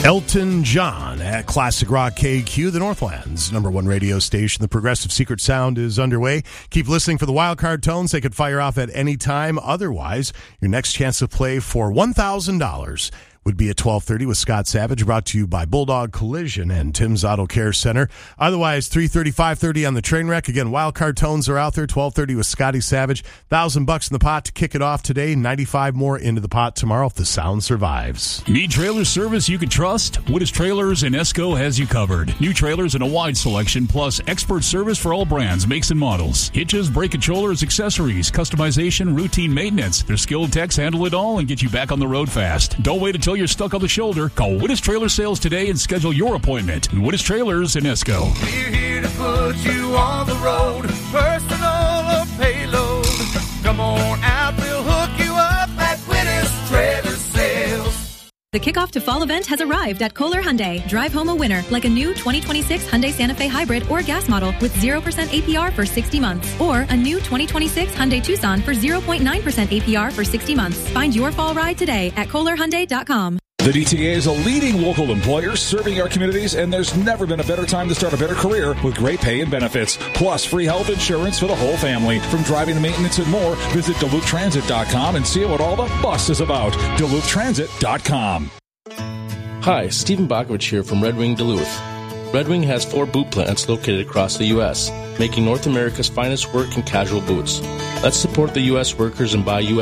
Elton John at Classic Rock KQ, the Northland's #1 radio station. The Progressive Secret Sound is underway. Keep listening for the wildcard tones. They could fire off at any time. Otherwise, your next chance to play for $1,000 would be at 12:30 with Scott Savage, brought to you by Bulldog Collision and Tim's Auto Care Center. Otherwise, 3:30, 5:30 on the train wreck. Again, wildcard tones are out there. 12:30 with Scotty Savage. $1,000 in the pot to kick it off today. 95 more into the pot tomorrow if the sound survives. Need trailer service you can trust? Wittes Trailers in Esco has you covered. New trailers in a wide selection, plus expert service for all brands, makes, and models. Hitches, brake controllers, accessories, customization, routine maintenance. Their skilled techs handle it all and get you back on the road fast. Don't wait until you're stuck on the shoulder. Call Wittes Trailer Sales today and schedule your appointment. Wittes Trailers in Esco. We're here to put you on the road, personal or payload. Come on out, we'll hook you up at Wittes Trailer Sales. The kickoff to fall event has arrived at Kohler Hyundai. Drive home a winner, like a new 2026 Hyundai Santa Fe Hybrid or gas model with 0% APR for 60 months. Or a new 2026 Hyundai Tucson for 0.9% APR for 60 months. Find your fall ride today at KohlerHyundai.com. The DTA is a leading local employer serving our communities, and there's never been a better time to start a better career with great pay and benefits, plus free health insurance for the whole family. From driving to maintenance and more, visit DuluthTransit.com and see what all the fuss is about. DuluthTransit.com. Hi, Stephen Bakovich here from Red Wing Duluth. Red Wing has 4 boot plants located across the U.S., making North America's finest work and casual boots. Let's support the U.S. workers and buy U.S.